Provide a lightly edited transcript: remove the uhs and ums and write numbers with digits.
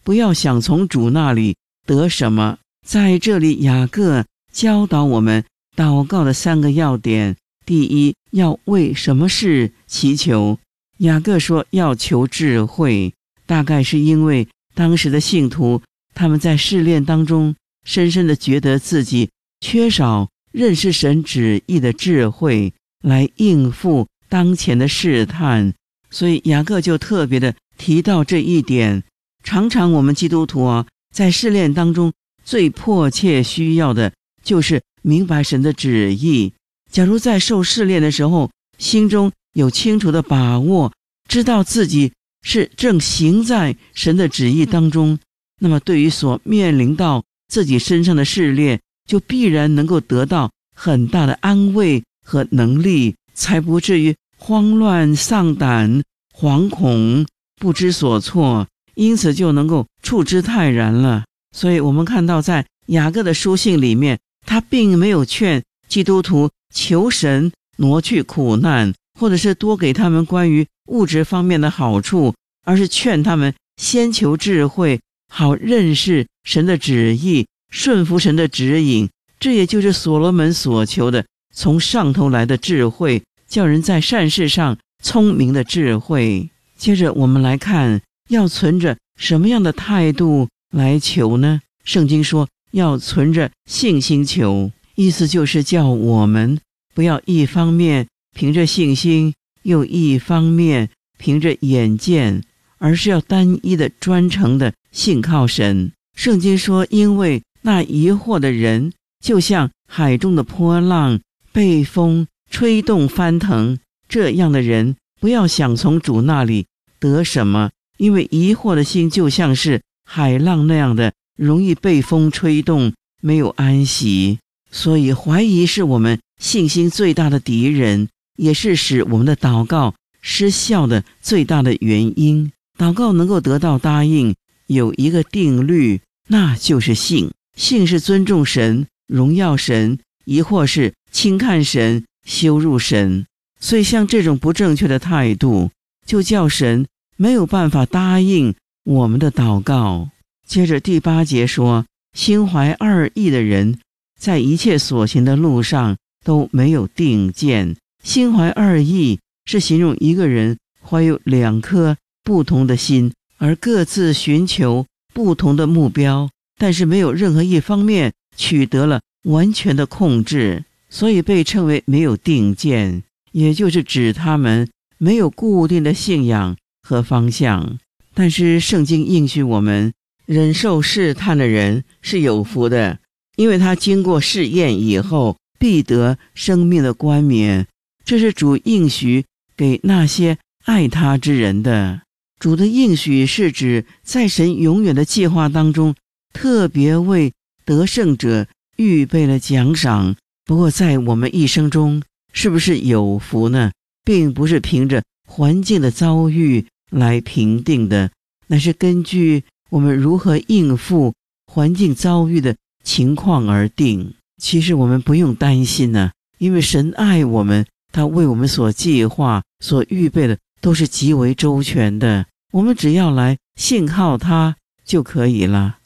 不要想从主那里得什么。在这里雅各教导我们祷告的3个要点。第一，要为什么事祈求。雅各说要求智慧，大概是因为当时的信徒他们在试炼当中深深地觉得自己缺少认识神旨意的智慧来应付当前的试探，所以雅各就特别的提到这一点。常常我们基督徒在试炼当中最迫切需要的就是明白神的旨意。假如在受试炼的时候心中有清楚的把握，知道自己是正行在神的旨意当中，那么对于所面临到自己身上的试炼，就必然能够得到很大的安慰和能力，才不至于慌乱丧胆惶恐不知所措，因此就能够处之泰然了。所以我们看到在雅各的书信里面，他并没有劝基督徒求神挪去苦难，或者是多给他们关于物质方面的好处，而是劝他们先求智慧，好认识神的旨意，顺服神的指引。这也就是所罗门所求的，从上头来的智慧，叫人在善事上聪明的智慧。接着我们来看，要存着什么样的态度来求呢？圣经说要存着信心求，意思就是叫我们不要一方面凭着信心，又一方面凭着眼见，而是要单一的专诚的信靠神。圣经说，因为那疑惑的人就像海中的波浪，被风吹动翻腾，这样的人不要想从主那里得什么，因为疑惑的心就像是海浪那样的容易被风吹动，没有安息。所以怀疑是我们信心最大的敌人，也是使我们的祷告失效的最大的原因。祷告能够得到答应，有一个定律，那就是信。信是尊重神、荣耀神，疑惑是轻看神、羞辱神。所以像这种不正确的态度，就叫神没有办法答应我们的祷告。接着第8节说，心怀二意的人在一切所行的路上都没有定见。心怀二意是形容一个人怀有2颗不同的心，而各自寻求不同的目标，但是没有任何一方面取得了完全的控制，所以被称为没有定见，也就是指他们没有固定的信仰和方向。但是圣经应许我们，忍受试探的人是有福的，因为他经过试验以后必得生命的冠冕。这是主应许给那些爱他之人的。主的应许是指在神永远的计划当中，特别为得胜者预备了奖赏。不过在我们一生中是不是有福呢？并不是凭着环境的遭遇来评定的，那是根据我们如何应付环境遭遇的情况而定。其实我们不用担心呢，因为神爱我们，他为我们所计划所预备的都是极为周全的，我们只要来信靠他就可以了。